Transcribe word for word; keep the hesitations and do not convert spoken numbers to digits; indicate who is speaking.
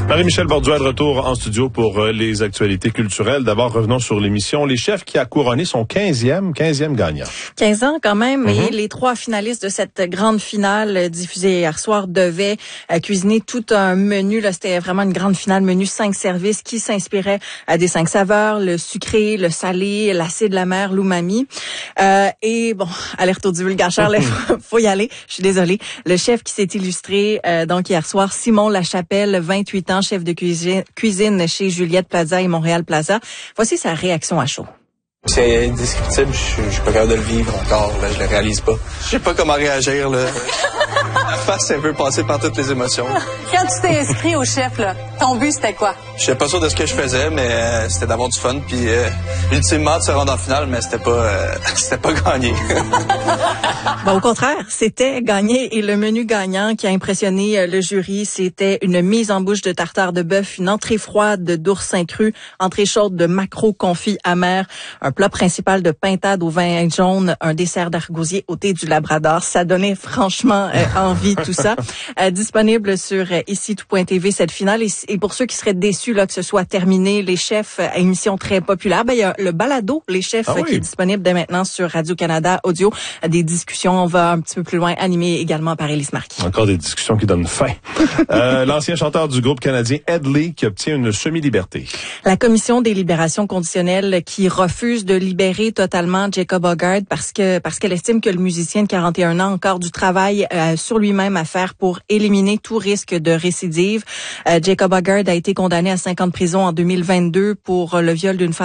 Speaker 1: Marie-Michel Borduas de retour en studio pour euh, les actualités culturelles. D'abord, revenons sur l'émission Les Chefs qui a couronné son quinzième, quinzième gagnant.
Speaker 2: quinze ans quand même,
Speaker 1: Mm-hmm.
Speaker 2: et les trois finalistes de cette grande finale euh, diffusée hier soir devaient euh, cuisiner tout un menu. Là, c'était vraiment une grande finale, menu cinq services qui s'inspirait à des cinq saveurs, le sucré, le salé, l'acide, la mer, l'umami. Euh, et bon, alerte au divulgateur, il faut, faut y aller. Je suis désolée. Le chef qui s'est illustré euh, donc hier soir, Simon Lachapelle, vingt-huit ans, chef de cuisine, cuisine chez Juliette Plaza et Montréal Plaza. Voici sa réaction à chaud.
Speaker 3: C'est indescriptible, je, je suis pas capable de le vivre encore, là, je le réalise pas. Je sais pas comment réagir, là. La face, elle veut passer par toutes les émotions.
Speaker 4: Quand tu t'es inscrit au chef, là, ton but, c'était quoi?
Speaker 3: Je suis pas sûr de ce que je faisais, mais euh, c'était d'avoir du fun, puis euh, ultimement de se rendre en finale, mais c'était pas euh, c'était pas gagné.
Speaker 2: Bon, au contraire, c'était gagné, et le menu gagnant qui a impressionné le jury, c'était une mise en bouche de tartare de bœuf, une entrée froide d'oursin cru, entrée chaude de maquereau confit amer, un plat principal de pintade au vin jaune, un dessert d'argousier au thé du Labrador. Ça donnait franchement euh, envie, tout ça. Euh, disponible sur euh, ici tout point t v cette finale. Et, et pour ceux qui seraient déçus là que ce soit terminé, Les Chefs, euh, émission très populaire, ben il y a le balado Les Chefs ah, oui. qui est disponible dès maintenant sur Radio-Canada Audio. Euh, des discussions, on va un petit peu plus loin, animées également par Élise Marquis.
Speaker 1: Encore des discussions qui donnent faim. euh, l'ancien chanteur du groupe canadien Ed Lee qui obtient une semi-liberté.
Speaker 2: La commission des libérations conditionnelles qui refuse de libérer totalement Jacob Hoggard parce que parce qu'elle estime que le musicien de quarante et un ans a encore du travail euh, sur lui-même à faire pour éliminer tout risque de récidive. Euh, Jacob Hoggard a été condamné à cinq ans de prison en deux mille vingt-deux pour le viol d'une femme